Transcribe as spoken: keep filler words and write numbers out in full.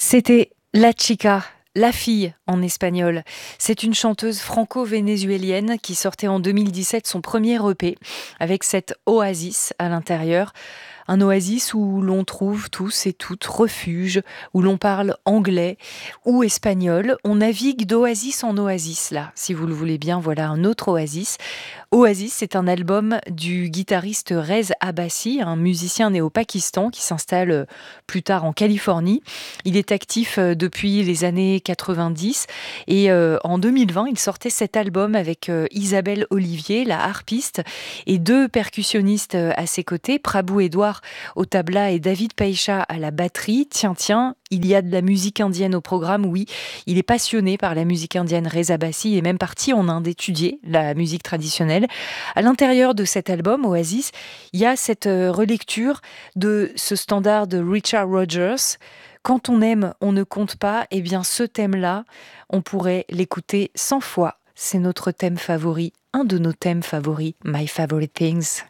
C'était La Chica, la fille en espagnol. C'est une chanteuse franco-vénézuélienne qui sortait en deux mille dix-sept son premier E P avec cette oasis à l'intérieur. Un oasis où l'on trouve tous et toutes refuge, où l'on parle anglais ou espagnol. On navigue d'oasis en oasis là, si vous le voulez bien, voilà un autre oasis. Oasis, c'est un album du guitariste Rez Abbasi, un musicien né au Pakistan qui s'installe plus tard en Californie. Il est actif depuis les années quatre-vingt-dix et euh, en deux mille vingt, il sortait cet album avec euh, Isabelle Olivier, la harpiste, et deux percussionnistes à ses côtés, Prabhu Edouard au tabla et David Paisha à la batterie. Tiens, tiens, il y a de la musique indienne au programme, oui. Il est passionné par la musique indienne. Rez Abbasi est même parti en Inde étudier la musique traditionnelle. À l'intérieur de cet album, Oasis, il y a cette relecture de ce standard de Richard Rodgers. Quand on aime, on ne compte pas. Eh bien, ce thème-là, on pourrait l'écouter cent fois. C'est notre thème favori, un de nos thèmes favoris, My Favorite Things.